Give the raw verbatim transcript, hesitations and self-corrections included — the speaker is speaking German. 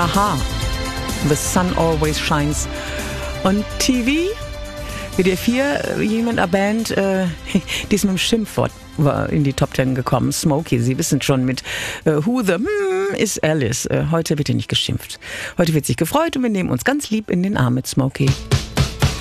Aha, The Sun Always Shines. Und T V, W D R vier, jemand erwähnt, äh, die ist mit dem Schimpfwort in die Top Ten gekommen. Smokey, Sie wissen schon mit äh, Who the hmm is Alice. Äh, heute wird hier nicht geschimpft. Heute wird sich gefreut und wir nehmen uns ganz lieb in den Arm mit Smokey.